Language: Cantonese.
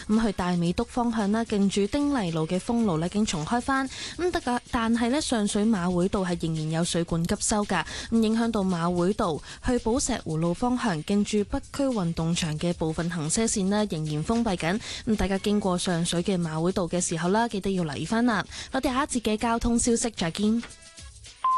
咁去大美督方向啦，近住丁麗路嘅封路咧已經重開翻，但係咧上水馬會道係仍然有水管急修㗎，咁影響到馬會道去寶石湖路方向，近住北區運動場嘅部分行車線咧仍然封閉緊，咁大家經過上水嘅馬會道嘅時候啦，記得要留意翻啦。我哋下一節嘅交通消息再見。